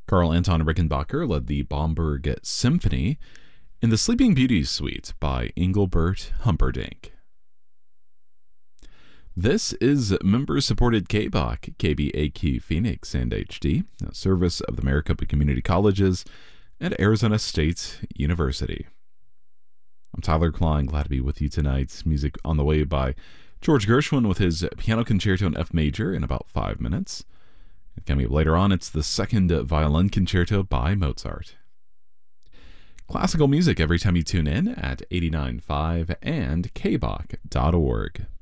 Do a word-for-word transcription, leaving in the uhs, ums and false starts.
Carl Anton Rickenbacker led the Bomberg Symphony in the Sleeping Beauty Suite by Engelbert Humperdinck. This is member-supported K B O C, K B A Q Phoenix and H D, a service of the Maricopa Community Colleges and Arizona State University. I'm Tyler Klein, glad to be with you tonight. Music on the way by George Gershwin with his Piano Concerto in F major in about five minutes. And coming up later on, it's the second Violin Concerto by Mozart. Classical music every time you tune in at eighty-nine point five and K B O C dot org.